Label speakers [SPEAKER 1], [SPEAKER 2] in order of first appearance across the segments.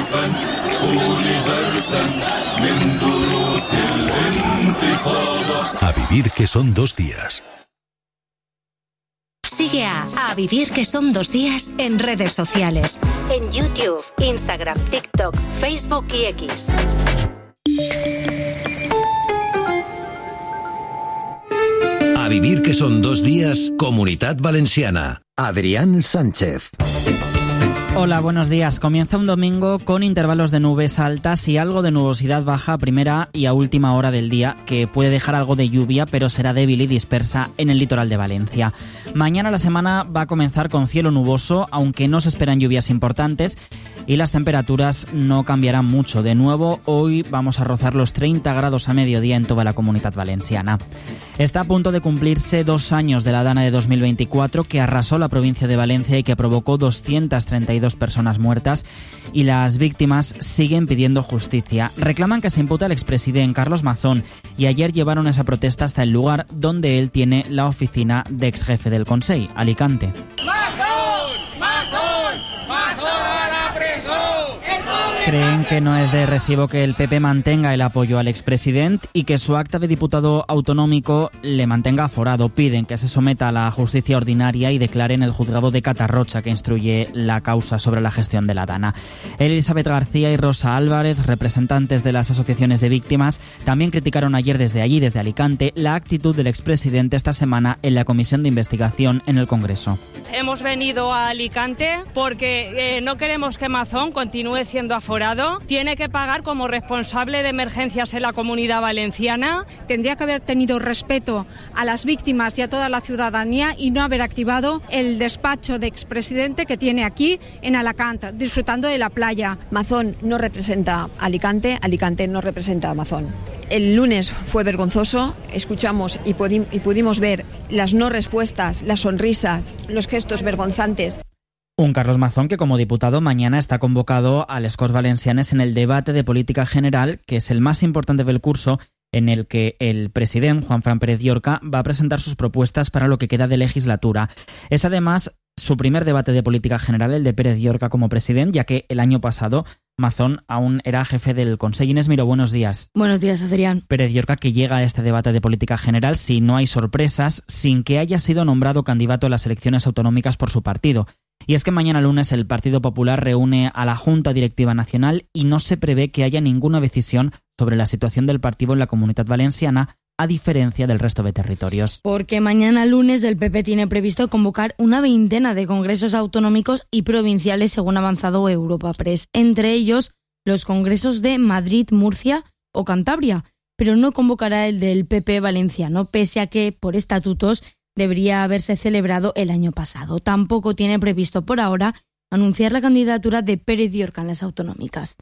[SPEAKER 1] الفن قولي درسا من دروس الانتفاضة. A vivir que son 2 días.
[SPEAKER 2] Sigue a Vivir que son 2 días en redes sociales. En YouTube, Instagram, TikTok, Facebook y X.
[SPEAKER 3] A vivir que son 2 días, Comunitat Valenciana. Adrián Sánchez.
[SPEAKER 4] Hola, buenos días. Comienza un domingo con intervalos de nubes altas y algo de nubosidad baja a primera y a última hora del día, que puede dejar algo de lluvia, pero será débil y dispersa en el litoral de Valencia. Mañana la semana va a comenzar con cielo nuboso, aunque no se esperan lluvias importantes, y las temperaturas no cambiarán mucho. De nuevo, hoy vamos a rozar los 30 grados a mediodía en toda la Comunitat Valenciana. Está a punto de cumplirse 2 años de la Dana de 2024, que arrasó la provincia de Valencia y que provocó 232 personas muertas, y las víctimas siguen pidiendo justicia. Reclaman que se impute al expresidente Carlos Mazón, y ayer llevaron esa protesta hasta el lugar donde él tiene la oficina de exjefe del Consell, Alicante.
[SPEAKER 5] ¡Mazón! ¡Mazón! ¡Mazón a la presó!
[SPEAKER 4] Creen que no es de recibo que el PP mantenga el apoyo al expresidente y que su acta de diputado autonómico le mantenga aforado. Piden que se someta a la justicia ordinaria y declare en el juzgado de Catarrocha, que instruye la causa sobre la gestión de la Dana. Elizabeth García y Rosa Álvarez, representantes de las asociaciones de víctimas, también criticaron ayer desde allí, desde Alicante, la actitud del expresidente esta semana en la comisión de investigación en el Congreso.
[SPEAKER 6] Hemos venido a Alicante porque no queremos que Mazón continúe siendo aforado. Tiene que pagar como responsable de emergencias en la Comunidad Valenciana.
[SPEAKER 7] Tendría que haber tenido respeto a las víctimas y a toda la ciudadanía y no haber activado el despacho de expresidente que tiene aquí en Alacant, disfrutando de la playa.
[SPEAKER 8] Mazón no representa Alicante, Alicante no representa a Mazón. El lunes fue vergonzoso, escuchamos y pudimos ver las no respuestas, las sonrisas, los gestos vergonzantes.
[SPEAKER 4] Un Carlos Mazón que como diputado mañana está convocado a les Corts Valencianes en el debate de política general, que es el más importante del curso, en el que el presidente Juanfran Pérez Llorca va a presentar sus propuestas para lo que queda de legislatura. Es además su primer debate de política general, el de Pérez Llorca como presidente, ya que el año pasado Mazón aún era jefe del Consell. Inés Miró, buenos días.
[SPEAKER 9] Buenos días, Adrián.
[SPEAKER 4] Pérez Llorca, que llega a este debate de política general si no hay sorpresas, sin que haya sido nombrado candidato a las elecciones autonómicas por su partido. Y es que mañana lunes el Partido Popular reúne a la Junta Directiva Nacional y no se prevé que haya ninguna decisión sobre la situación del partido en la Comunitat Valenciana, a diferencia del resto de territorios.
[SPEAKER 9] Porque mañana lunes el PP tiene previsto convocar una veintena de congresos autonómicos y provinciales, según ha avanzado Europa Press. Entre ellos, los congresos de Madrid, Murcia o Cantabria. Pero no convocará el del PP valenciano, pese a que, por estatutos, debería haberse celebrado el año pasado. Tampoco tiene previsto por ahora anunciar la candidatura de Pérez Llorca en las autonómicas.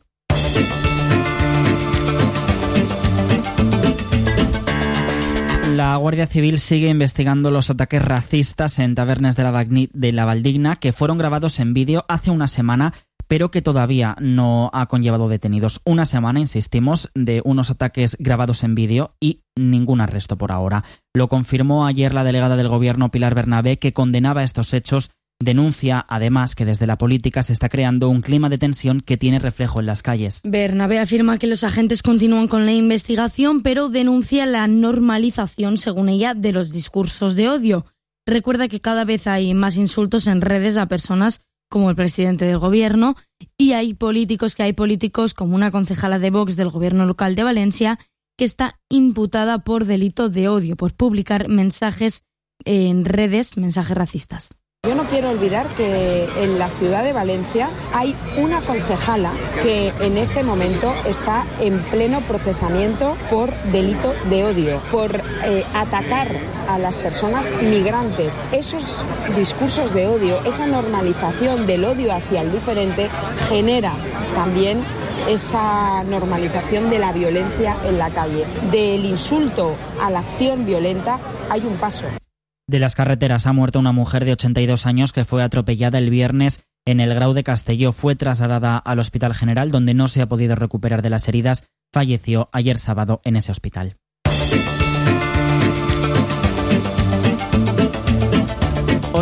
[SPEAKER 4] La Guardia Civil sigue investigando los ataques racistas en tabernas de la Valdigna, que fueron grabados en vídeo hace una semana, pero que todavía no ha conllevado detenidos. Una semana, insistimos, de unos ataques grabados en vídeo y ningún arresto por ahora. Lo confirmó ayer la delegada del Gobierno, Pilar Bernabé, que condenaba estos hechos. Denuncia, además, que desde la política se está creando un clima de tensión que tiene reflejo en las calles.
[SPEAKER 9] Bernabé afirma que los agentes continúan con la investigación, pero denuncia la normalización, según ella, de los discursos de odio. Recuerda que cada vez hay más insultos en redes a personas como el presidente del Gobierno, y hay políticos como una concejala de Vox del Gobierno local de Valencia que está imputada por delito de odio, por publicar mensajes en redes, mensajes racistas.
[SPEAKER 10] Yo no quiero olvidar que en la ciudad de Valencia hay una concejala que en este momento está en pleno procesamiento por delito de odio, por atacar a las personas migrantes. Esos discursos de odio, esa normalización del odio hacia el diferente genera también esa normalización de la violencia en la calle. Del insulto a la acción violenta hay un paso.
[SPEAKER 4] De las carreteras ha muerto una mujer de 82 años que fue atropellada el viernes en el Grau de Castelló. Fue trasladada al Hospital General, donde no se ha podido recuperar de las heridas. Falleció ayer sábado en ese hospital.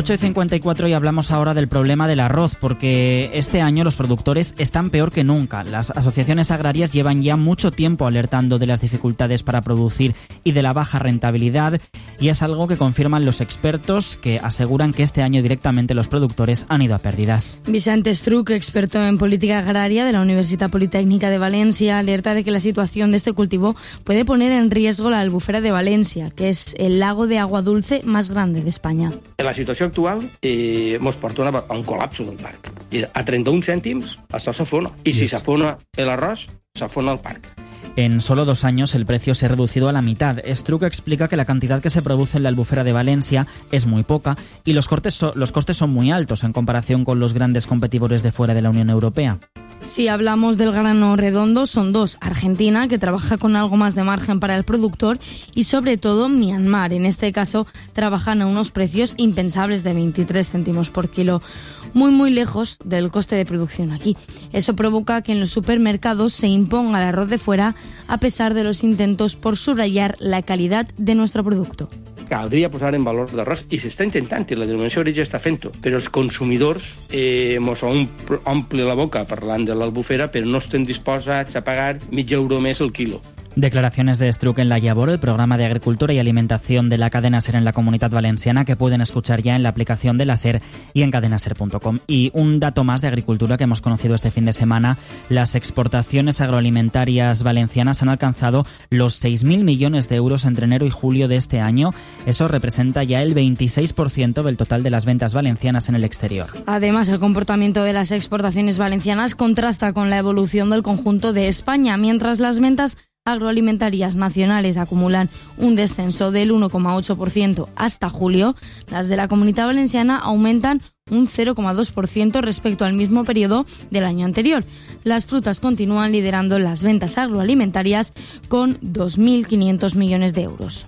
[SPEAKER 4] 8:54 y hablamos ahora del problema del arroz, porque este año los productores están peor que nunca. Las asociaciones agrarias llevan ya mucho tiempo alertando de las dificultades para producir y de la baja rentabilidad, y es algo que confirman los expertos, que aseguran que este año directamente los productores han ido a pérdidas.
[SPEAKER 9] Vicente Estruch, experto en política agraria de la Universitat Politécnica de Valencia, alerta de que la situación de este cultivo puede poner en riesgo la Albufera de Valencia, que es el lago de agua dulce más grande de España.
[SPEAKER 11] En la situació actual ens porta a un col·lapse del parc. A 31 cèntims això s'afona. I si s'afona l'arròs, s'afona el parc.
[SPEAKER 4] En solo 2 años el precio se ha reducido a la mitad. Estruch explica que la cantidad que se produce en la Albufera de Valencia es muy poca y los costes son muy altos en comparación con los grandes competidores de fuera de la Unión Europea.
[SPEAKER 9] Si hablamos del grano redondo, son 2. Argentina, que trabaja con algo más de margen para el productor, y sobre todo Myanmar. En este caso, trabajan a unos precios impensables de 23 céntimos por kilo, muy lejos del coste de producción aquí. Eso provoca que en los supermercados se imponga el arroz de fuera, a pesar de los intentos por subrayar la calidad de nuestro producto.
[SPEAKER 11] Caldria posar en valor l'arròs, i s'està intentant, i la denominació d'origen està fent-ho, però els consumidors mos omple la boca parlant de l'Albufera, però no estem disposats a pagar €1 més el quilo.
[SPEAKER 4] Declaraciones de Estruch en La Llavor, el programa de agricultura y alimentación de la cadena SER en la Comunidad Valenciana, que pueden escuchar ya en la aplicación de la SER y en cadenaser.com. Y un dato más de agricultura que hemos conocido este fin de semana: las exportaciones agroalimentarias valencianas han alcanzado los 6.000 millones de euros entre enero y julio de este año. Eso representa ya el 26% del total de las ventas valencianas en el exterior.
[SPEAKER 9] Además, el comportamiento de las exportaciones valencianas contrasta con la evolución del conjunto de España, mientras las ventas agroalimentarias nacionales acumulan un descenso del 1,8% hasta julio. Las de la Comunidad Valenciana aumentan un 0,2% respecto al mismo periodo del año anterior. Las frutas continúan liderando las ventas agroalimentarias con 2.500 millones de euros.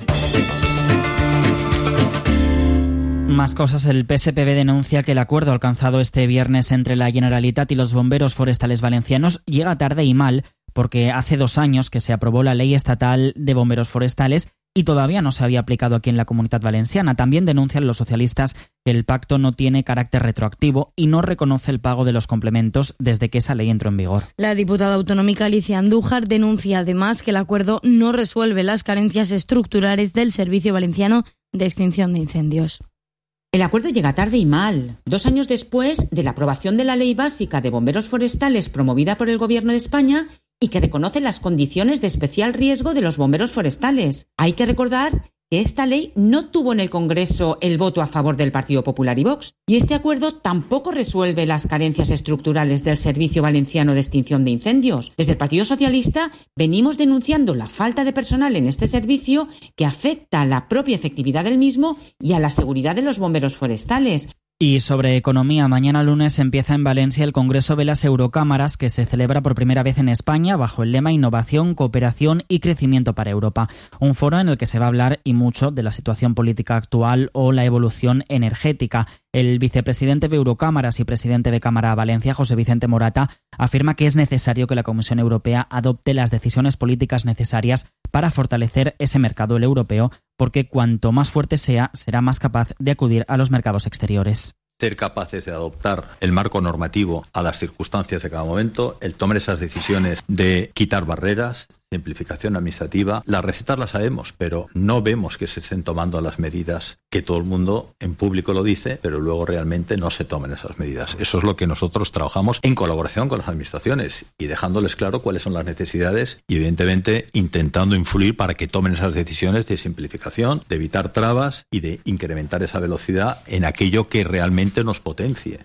[SPEAKER 4] Más cosas. El PSPV denuncia que el acuerdo alcanzado este viernes entre la Generalitat y los bomberos forestales valencianos llega tarde y mal, porque hace 2 años que se aprobó la Ley Estatal de Bomberos Forestales y todavía no se había aplicado aquí en la Comunidad Valenciana. También denuncian los socialistas que el pacto no tiene carácter retroactivo y no reconoce el pago de los complementos desde que esa ley entró en vigor.
[SPEAKER 9] La diputada autonómica Alicia Andújar denuncia además que el acuerdo no resuelve las carencias estructurales del Servicio Valenciano de Extinción de Incendios.
[SPEAKER 12] El acuerdo llega tarde y mal. 2 años después de la aprobación de la Ley Básica de Bomberos Forestales promovida por el Gobierno de España y que reconoce las condiciones de especial riesgo de los bomberos forestales. Hay que recordar que esta ley no tuvo en el Congreso el voto a favor del Partido Popular y Vox, y este acuerdo tampoco resuelve las carencias estructurales del Servicio Valenciano de Extinción de Incendios. Desde el Partido Socialista venimos denunciando la falta de personal en este servicio, que afecta a la propia efectividad del mismo y a la seguridad de los bomberos forestales.
[SPEAKER 4] Y sobre economía, mañana lunes empieza en Valencia el Congreso de las Eurocámaras, que se celebra por primera vez en España bajo el lema Innovación, Cooperación y Crecimiento para Europa. Un foro en el que se va a hablar y mucho de la situación política actual o la evolución energética. El vicepresidente de Eurocámaras y presidente de Cámara Valencia, José Vicente Morata, afirma que es necesario que la Comisión Europea adopte las decisiones políticas necesarias para fortalecer ese mercado, el europeo, porque cuanto más fuerte sea, será más capaz de acudir a los mercados exteriores.
[SPEAKER 13] Ser capaces de adoptar el marco normativo a las circunstancias de cada momento, el tomar esas decisiones de quitar barreras, simplificación administrativa. Las recetas las sabemos, pero no vemos que se estén tomando las medidas que todo el mundo en público lo dice, pero luego realmente no se tomen esas medidas. Eso es lo que nosotros trabajamos en colaboración con las administraciones y dejándoles claro cuáles son las necesidades y evidentemente intentando influir para que tomen esas decisiones de simplificación, de evitar trabas y de incrementar esa velocidad en aquello que realmente nos potencie.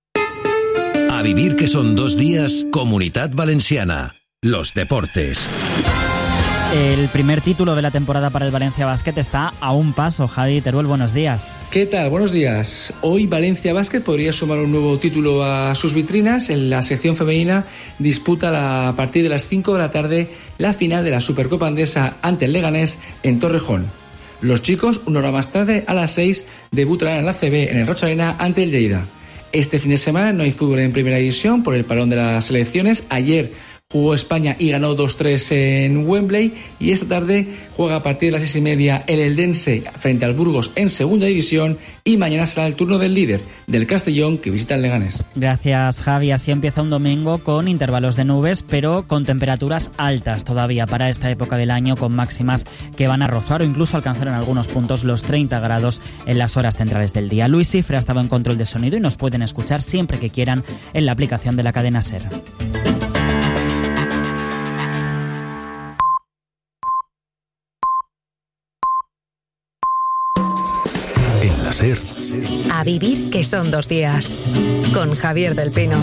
[SPEAKER 3] A vivir que son 2 días, Comunidad Valenciana. Los deportes.
[SPEAKER 4] El primer título de la temporada para el Valencia Basket está a un paso. Javi Teruel, buenos días.
[SPEAKER 14] ¿Qué tal? Buenos días. Hoy Valencia Basket podría sumar un nuevo título a sus vitrinas. En la sección femenina disputa a partir de las 5 de la tarde la final de la Supercopa Andesa ante el Leganés en Torrejón. Los chicos, 1 hora más tarde, a las 6, debutarán en la CB en el Rocha Arena ante el Lleida. Este fin de semana no hay fútbol en primera división por el parón de las selecciones. Ayer jugó España y ganó 2-3 en Wembley. Y esta tarde juega a partir de las 6:30 el Eldense frente al Burgos en segunda división. Y mañana será el turno del líder, del Castellón, que visita el Leganés.
[SPEAKER 4] Gracias, Javi. Así empieza un domingo con intervalos de nubes, pero con temperaturas altas todavía para esta época del año, con máximas que van a rozar o incluso alcanzar en algunos puntos los 30 grados en las horas centrales del día. Luis Cifra ha estado en control de sonido y nos pueden escuchar siempre que quieran en la aplicación de la cadena SER.
[SPEAKER 1] En la SER.
[SPEAKER 2] A vivir que son 2 días. Con Javier del Pino.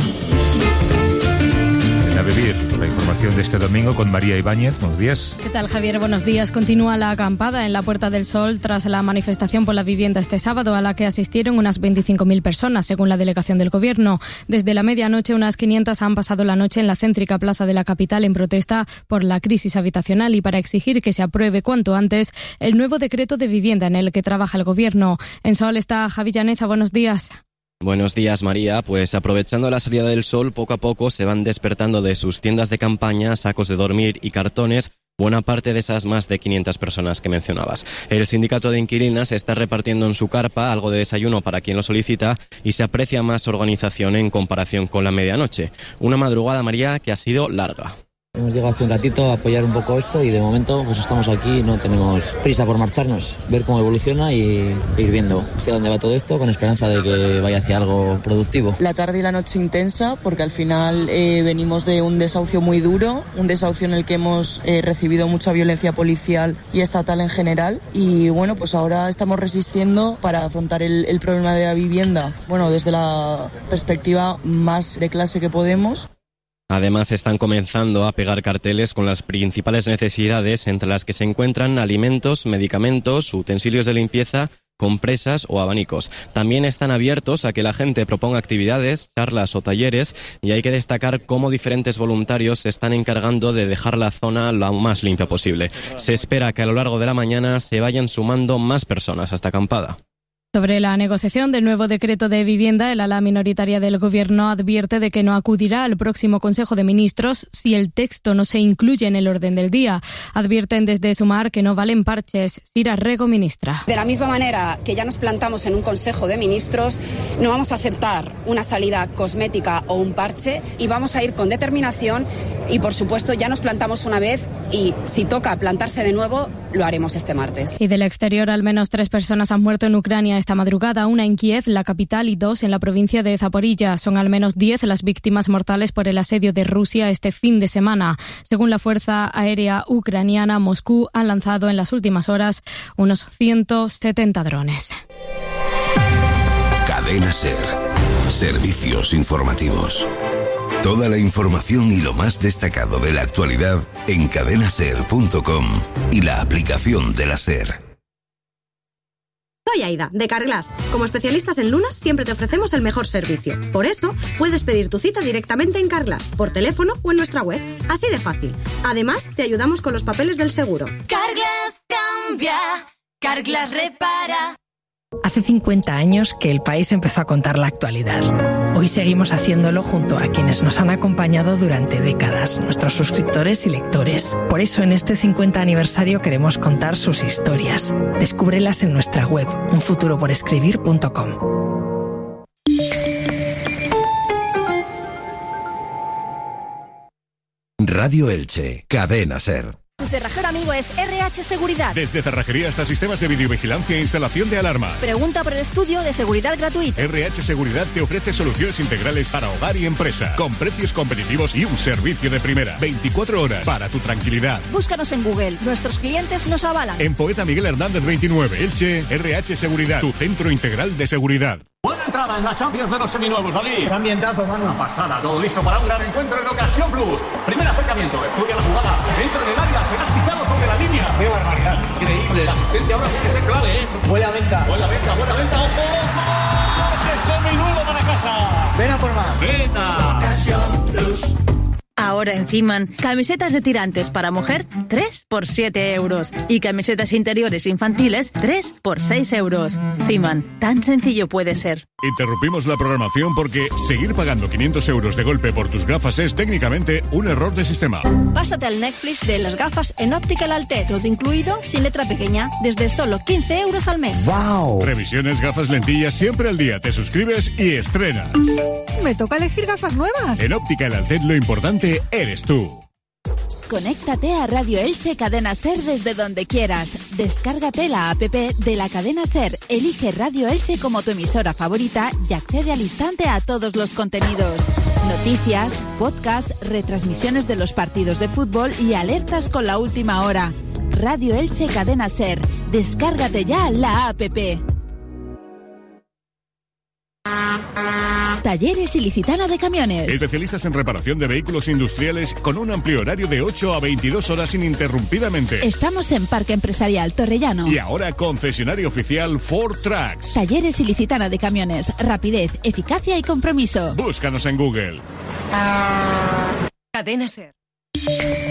[SPEAKER 15] A vivir, la información de este domingo con María Ibáñez. Buenos días.
[SPEAKER 16] ¿Qué tal, Javier? Buenos días. Continúa la acampada en la Puerta del Sol tras la manifestación por la vivienda este sábado, a la que asistieron unas 25.000 personas, según la delegación del Gobierno. Desde la medianoche, unas 500 han pasado la noche en la céntrica plaza de la capital en protesta por la crisis habitacional y para exigir que se apruebe cuanto antes el nuevo decreto de vivienda en el que trabaja el Gobierno. En Sol está Javi Llaneza. Buenos días.
[SPEAKER 17] Buenos días, María. Pues aprovechando la salida del sol, poco a poco se van despertando de sus tiendas de campaña, sacos de dormir y cartones buena parte de esas más de 500 personas que mencionabas. El sindicato de inquilinas está repartiendo en su carpa algo de desayuno para quien lo solicita y se aprecia más organización en comparación con la medianoche. Una madrugada, María, que ha sido larga.
[SPEAKER 18] Hemos llegado hace un ratito a apoyar un poco esto y de momento pues estamos aquí, no tenemos prisa por marcharnos, ver cómo evoluciona y ir viendo hacia dónde va todo esto con esperanza de que vaya hacia algo productivo.
[SPEAKER 19] La tarde y la noche intensa porque al final venimos de un desahucio muy duro, un desahucio en el que hemos recibido mucha violencia policial y estatal en general y bueno, pues ahora estamos resistiendo para afrontar el problema de la vivienda, bueno, desde la perspectiva más de clase que podemos.
[SPEAKER 17] Además, están comenzando a pegar carteles con las principales necesidades, entre las que se encuentran alimentos, medicamentos, utensilios de limpieza, compresas o abanicos. También están abiertos a que la gente proponga actividades, charlas o talleres, y hay que destacar cómo diferentes voluntarios se están encargando de dejar la zona lo más limpia posible. Se espera que a lo largo de la mañana se vayan sumando más personas a esta acampada.
[SPEAKER 16] Sobre la negociación del nuevo decreto de vivienda, el ala minoritaria del Gobierno advierte de que no acudirá al próximo Consejo de Ministros si el texto no se incluye en el orden del día. Advierten desde Sumar que no valen parches. Sira Rego, ministra.
[SPEAKER 20] De la misma manera que ya nos plantamos en un Consejo de Ministros, no vamos a aceptar una salida cosmética o un parche y vamos a ir con determinación y, por supuesto, ya nos plantamos una vez y si toca plantarse de nuevo, lo haremos este martes.
[SPEAKER 16] Y del exterior, al menos 3 personas han muerto en Ucrania esta madrugada, una en Kiev, la capital, y 2 en la provincia de Zaporilla. Son al menos 10 las víctimas mortales por el asedio de Rusia este fin de semana. Según la Fuerza Aérea Ucraniana, Moscú ha lanzado en las últimas horas unos 170 drones.
[SPEAKER 1] Cadena SER. Servicios informativos. Toda la información y lo más destacado de la actualidad en cadenaser.com y la aplicación de la SER.
[SPEAKER 21] Soy Aida, de Carglass. Como especialistas en lunas, siempre te ofrecemos el mejor servicio. Por eso, puedes pedir tu cita directamente en Carglass, por teléfono o en nuestra web. Así de fácil. Además, te ayudamos con los papeles del seguro.
[SPEAKER 22] Carglass cambia, Carglass repara.
[SPEAKER 23] Hace 50 años que el país empezó a contar la actualidad. Hoy seguimos haciéndolo junto a quienes nos han acompañado durante décadas, nuestros suscriptores y lectores. Por eso en este 50 aniversario queremos contar sus historias. Descúbrelas en nuestra web, unfuturoporescribir.com.
[SPEAKER 3] Radio Elche, Cadena SER.
[SPEAKER 24] Tu cerrajero amigo es RH Seguridad.
[SPEAKER 25] Desde cerrajería hasta sistemas de videovigilancia e instalación de alarmas.
[SPEAKER 24] Pregunta por el estudio de seguridad gratuito.
[SPEAKER 25] RH Seguridad te ofrece soluciones integrales para hogar y empresa, con precios competitivos y un servicio de primera. 24 horas para tu tranquilidad.
[SPEAKER 24] Búscanos en Google. Nuestros clientes nos avalan.
[SPEAKER 25] En Poeta Miguel Hernández 29, Elche, RH Seguridad, tu centro integral de seguridad.
[SPEAKER 26] Buena entrada en la Champions de los seminuevos, David.
[SPEAKER 27] Qué ambientazo, mano.
[SPEAKER 26] Una pasada, todo listo para un gran encuentro en Ocasión Plus. Primer acercamiento, estudia la jugada, entra en el área, será quitado sobre la línea.
[SPEAKER 27] ¡Qué barbaridad!
[SPEAKER 26] Increíble, la asistencia ahora sí que es clave, ¿eh?
[SPEAKER 27] Buena venta,
[SPEAKER 26] ojo. ¡Ojo! Seminuevo para casa.
[SPEAKER 27] Ven a por más.
[SPEAKER 26] Venta. Ocasión
[SPEAKER 24] Plus. Ahora
[SPEAKER 5] Ahora en Ciman, camisetas de tirantes para mujer, 3 por 7 euros. Y camisetas interiores infantiles, 3 por 6 euros. Ciman, tan sencillo puede ser.
[SPEAKER 25] Interrumpimos la programación porque seguir pagando 500 euros de golpe por tus gafas es técnicamente un error de sistema.
[SPEAKER 24] Pásate al Netflix de las gafas en Optical Altet, todo incluido, sin letra pequeña, desde solo 15 euros al mes.
[SPEAKER 25] ¡Wow! Revisiones, gafas, lentillas, siempre al día. Te suscribes y estrenas.
[SPEAKER 24] Me toca elegir gafas nuevas.
[SPEAKER 25] En Optical Altet lo importante eres tú.
[SPEAKER 6] Conéctate a Radio Elche Cadena Ser desde donde quieras. Descárgate la app de la cadena Ser, elige Radio Elche como tu emisora favorita y accede al instante a todos los contenidos. Noticias, podcasts, retransmisiones de los partidos de fútbol y alertas con la última hora. Radio Elche Cadena Ser. Descárgate ya la app. Talleres Ilicitana de Camiones.
[SPEAKER 25] Especialistas en reparación de vehículos industriales con un amplio horario de 8 a 22 horas ininterrumpidamente.
[SPEAKER 6] Estamos en Parque Empresarial Torrellano.
[SPEAKER 25] Y ahora concesionario oficial Ford Trucks.
[SPEAKER 6] Talleres Ilicitana de Camiones. Rapidez, eficacia y compromiso.
[SPEAKER 25] Búscanos en Google.
[SPEAKER 7] Cadena Ser.